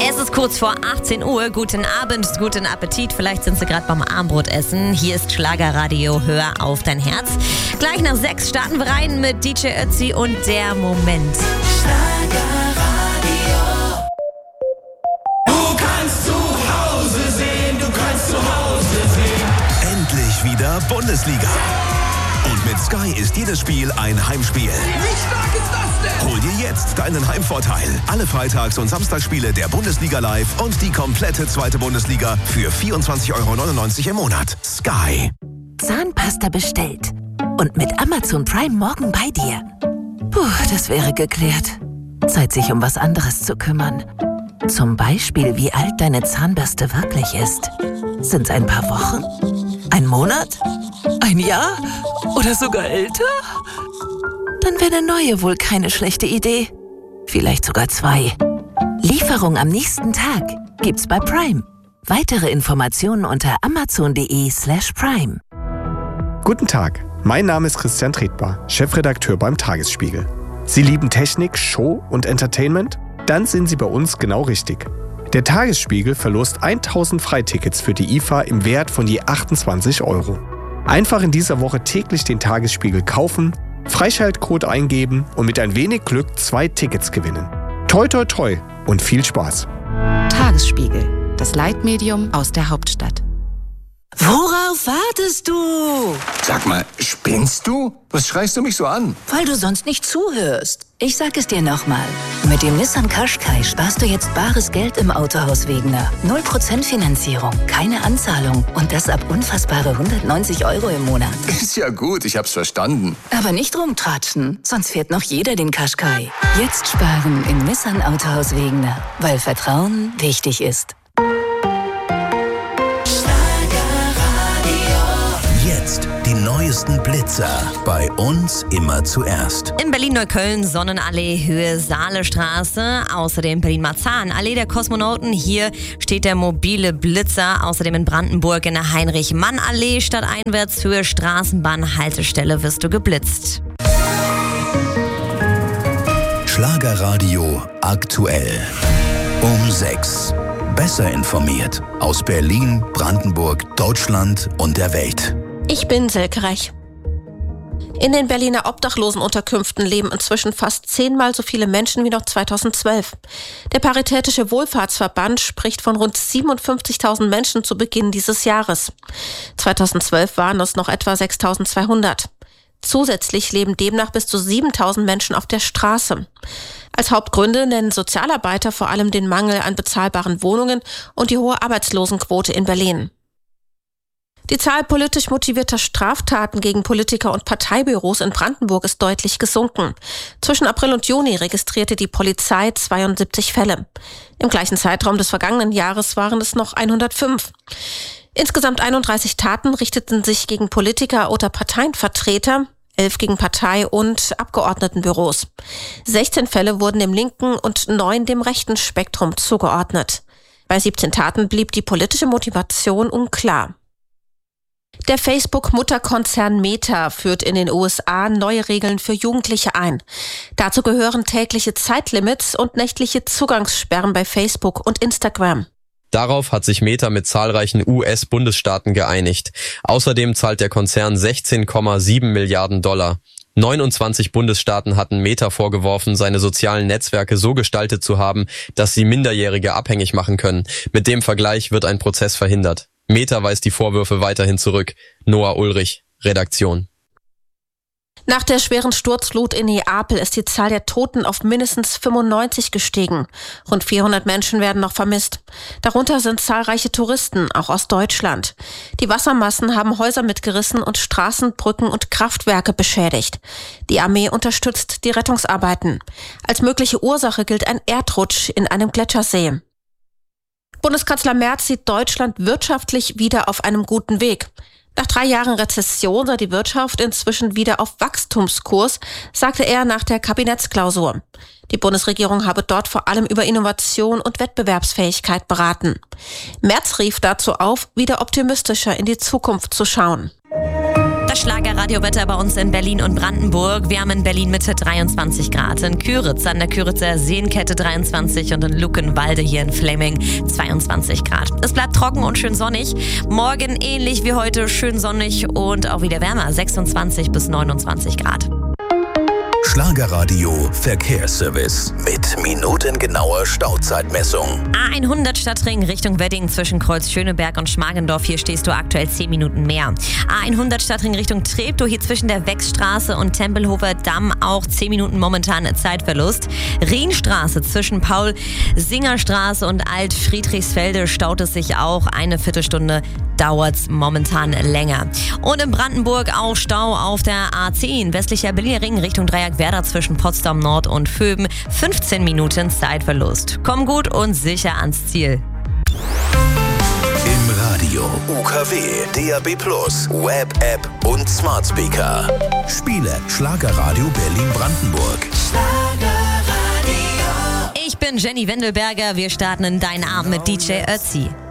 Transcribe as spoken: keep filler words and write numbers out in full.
Es ist kurz vor achtzehn Uhr. Guten Abend, guten Appetit. Vielleicht sind Sie gerade beim Abendbrotessen. Hier ist Schlagerradio. Hör auf dein Herz. Gleich nach sechs starten wir rein mit D J Ötzi und Der Moment. Schlagerradio. Du kannst zu Hause sehen, du kannst zu Hause sehen. Endlich wieder Bundesliga. Und mit Sky ist jedes Spiel ein Heimspiel. Wie stark ist das denn? Hol dir jetzt deinen Heimvorteil. Alle Freitags- und Samstagsspiele der Bundesliga live und die komplette zweite Bundesliga für vierundzwanzig Euro neunundneunzig im Monat. Sky. Zahnpasta bestellt. Und mit Amazon Prime morgen bei dir. Puh, das wäre geklärt. Zeit, sich um was anderes zu kümmern. Zum Beispiel, wie alt deine Zahnbürste wirklich ist. Sind's ein paar Wochen? Ein Monat? Ein Jahr? Oder sogar älter? Dann wäre eine neue wohl keine schlechte Idee. Vielleicht sogar zwei. Lieferung am nächsten Tag gibt's bei Prime. Weitere Informationen unter amazon.de slash prime. Guten Tag, mein Name ist Christian Tretbar, Chefredakteur beim Tagesspiegel. Sie lieben Technik, Show und Entertainment? Dann sind Sie bei uns genau richtig. Der Tagesspiegel verlost tausend Freitickets für die I F A im Wert von je achtundzwanzig Euro. Einfach in dieser Woche täglich den Tagesspiegel kaufen, Freischaltcode eingeben und mit ein wenig Glück zwei Tickets gewinnen. Toi toi toi und viel Spaß. Tagesspiegel, das Leitmedium aus der Hauptstadt. Worauf wartest du? Sag mal, spinnst du? Was schreist du mich so an? Weil du sonst nicht zuhörst. Ich sag es dir nochmal. Mit dem Nissan Qashqai sparst du jetzt bares Geld im Autohaus Wegener. null Prozent Finanzierung, keine Anzahlung und das ab unfassbare hundertneunzig Euro im Monat. Ist ja gut, ich hab's verstanden. Aber nicht rumtratschen, sonst fährt noch jeder den Qashqai. Jetzt sparen im Nissan Autohaus Wegener, weil Vertrauen wichtig ist. Jetzt die neuesten Blitzer. Bei uns immer zuerst. In Berlin-Neukölln, Sonnenallee, Höhe Saalestraße. Außerdem Berlin-Marzahn, Allee der Kosmonauten. Hier steht der mobile Blitzer. Außerdem in Brandenburg in der Heinrich-Mann-Allee. Stadteinwärts, Höhe Straßenbahn-Haltestelle wirst du geblitzt. Schlagerradio aktuell. Um sechs. Besser informiert. Aus Berlin, Brandenburg, Deutschland und der Welt. Ich bin Silke Rech. In den Berliner Obdachlosenunterkünften leben inzwischen fast zehnmal so viele Menschen wie noch zweitausendzwölf. Der Paritätische Wohlfahrtsverband spricht von rund siebenundfünfzigtausend Menschen zu Beginn dieses Jahres. zweitausendzwölf waren es noch etwa sechstausendzweihundert. Zusätzlich leben demnach bis zu siebentausend Menschen auf der Straße. Als Hauptgründe nennen Sozialarbeiter vor allem den Mangel an bezahlbaren Wohnungen und die hohe Arbeitslosenquote in Berlin. Die Zahl politisch motivierter Straftaten gegen Politiker und Parteibüros in Brandenburg ist deutlich gesunken. Zwischen April und Juni registrierte die Polizei zweiundsiebzig Fälle. Im gleichen Zeitraum des vergangenen Jahres waren es noch hundertfünf. Insgesamt einunddreißig Taten richteten sich gegen Politiker oder Parteienvertreter, elf gegen Partei- und Abgeordnetenbüros. sechzehn Fälle wurden dem linken und neun dem rechten Spektrum zugeordnet. Bei siebzehn Taten blieb die politische Motivation unklar. Der Facebook-Mutterkonzern Meta führt in den U S A neue Regeln für Jugendliche ein. Dazu gehören tägliche Zeitlimits und nächtliche Zugangssperren bei Facebook und Instagram. Darauf hat sich Meta mit zahlreichen U S-Bundesstaaten geeinigt. Außerdem zahlt der Konzern sechzehn Komma sieben Milliarden Dollar. neunundzwanzig Bundesstaaten hatten Meta vorgeworfen, seine sozialen Netzwerke so gestaltet zu haben, dass sie Minderjährige abhängig machen können. Mit dem Vergleich wird ein Prozess verhindert. Meta weist die Vorwürfe weiterhin zurück. Noah Ulrich, Redaktion. Nach der schweren Sturzflut in Neapel ist die Zahl der Toten auf mindestens fünfundneunzig gestiegen. Rund vierhundert Menschen werden noch vermisst. Darunter sind zahlreiche Touristen, auch aus Deutschland. Die Wassermassen haben Häuser mitgerissen und Straßen, Brücken und Kraftwerke beschädigt. Die Armee unterstützt die Rettungsarbeiten. Als mögliche Ursache gilt ein Erdrutsch in einem Gletschersee. Bundeskanzler Merz sieht Deutschland wirtschaftlich wieder auf einem guten Weg. Nach drei Jahren Rezession sei die Wirtschaft inzwischen wieder auf Wachstumskurs, sagte er nach der Kabinettsklausur. Die Bundesregierung habe dort vor allem über Innovation und Wettbewerbsfähigkeit beraten. Merz rief dazu auf, wieder optimistischer in die Zukunft zu schauen. Das Schlagerradiowetter bei uns in Berlin und Brandenburg. Wir haben in Berlin Mitte dreiundzwanzig Grad, in Küritz an der Küritzer Seenkette dreiundzwanzig und in Luckenwalde hier in Fleming zweiundzwanzig Grad. Es bleibt trocken und schön sonnig. Morgen ähnlich wie heute schön sonnig und auch wieder wärmer, sechsundzwanzig bis neunundzwanzig Grad. Schlagerradio Verkehrsservice mit minutengenauer Stauzeitmessung. A hundert Stadtring Richtung Wedding zwischen Kreuz Schöneberg und Schmargendorf. Hier stehst du aktuell zehn Minuten mehr. A hundert Stadtring Richtung Treptow. Hier zwischen der Wechsstraße und Tempelhofer Damm auch zehn Minuten momentan Zeitverlust. Rienstraße zwischen Paul-Singer-Straße und Alt-Friedrichsfelde staut es sich auch. Eine Viertelstunde dauert's momentan länger. Und in Brandenburg auch Stau auf der A zehn. Westlicher Berliner Ring Richtung Dreieckwerder zwischen Potsdam Nord und Vöben. fünfzehn Minuten Zeitverlust. Komm gut und sicher ans Ziel. Im Radio, U K W, D A B plus, Web, App und Smart Speaker. Spiele Schlagerradio Berlin-Brandenburg. Ich bin Jenny Wendelberger. Wir starten in deinen Abend mit D J Ötzi.